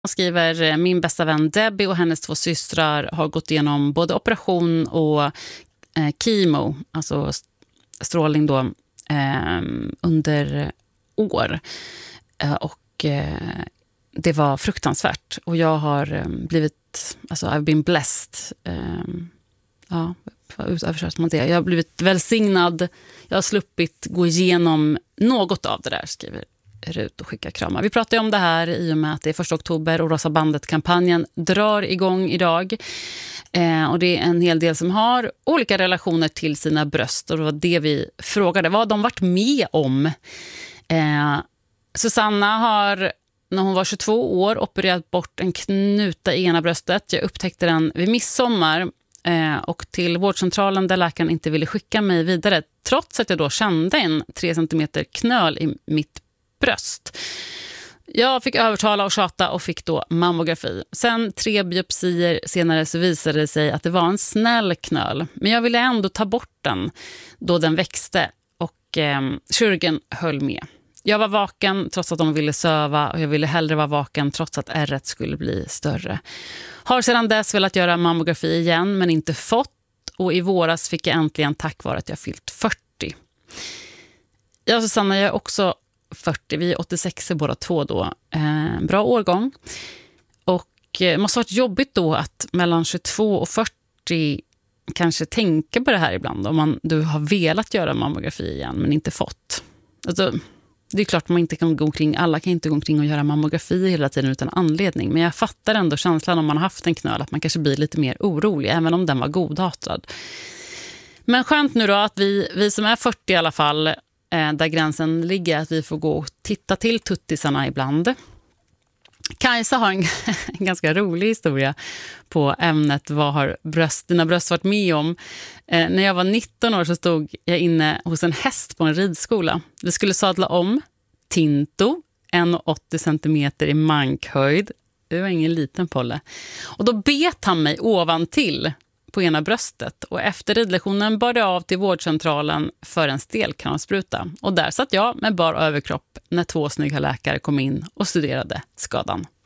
Han skriver, min bästa vän Debbie och hennes 2 systrar har gått igenom både operation och kemo, alltså strålning då, under år. Och det var fruktansvärt. Och jag har blivit, alltså I've been blessed. Ja, översatt man det. Jag har blivit välsignad. Jag har sluppit gå igenom något av det där, skriver Rut och skickar kramar. Vi pratar ju om det här i och med att det är 1 oktober och Rosa bandet-kampanjen drar igång idag. Och det är en hel del som har olika relationer till sina bröst. Och det var det vi frågade. Vad har de varit med om? Susanna har, när hon var 22 år, opererat bort en knuta i ena bröstet. Jag upptäckte den vid midsommar. Och till vårdcentralen där läkaren inte ville skicka mig vidare. Trots att jag då kände en 3 centimeter knöl i mitt bröst. Jag fick övertala och tjata och fick då mammografi. Sen 3 biopsier senare så visade det sig att det var en snäll knöl. Men jag ville ändå ta bort den då den växte och kirurgen höll med. Jag var vaken trots att de ville söva och jag ville hellre vara vaken trots att ärret skulle bli större. Har sedan dess velat göra mammografi igen men inte fått, och i våras fick jag äntligen tack vare att jag fyllt 40. Jag och Susanna, jag är också 40, vi är 86 båda 2 då. Bra årgång. Och det måste ha varit jobbigt då att mellan 22 och 40 kanske tänka på det här ibland. Om du har velat göra mammografi igen men inte fått. Alltså, det är klart att man inte kan gå omkring, alla kan inte gå omkring och göra mammografi hela tiden utan anledning. Men jag fattar ändå känslan om man har haft en knöl att man kanske blir lite mer orolig, även om den var godhatad. Men skönt nu då att vi som är 40 i alla fall, där gränsen ligger, att vi får gå och titta till tuttisarna ibland. Kajsa har en ganska rolig historia på ämnet vad har dina bröst varit med om. När jag var 19 år så stod jag inne hos en häst på en ridskola. Vi skulle sadla om Tinto, 1,80 centimeter i mankhöjd. Det var ingen liten polle. Och då bet han mig ovantill på ena bröstet. Och efter ridlektionen bar det av till vårdcentralen för en stelkrampsspruta. Och där satt jag med bar överkropp när 2 snygga läkare kom in och studerade skadan.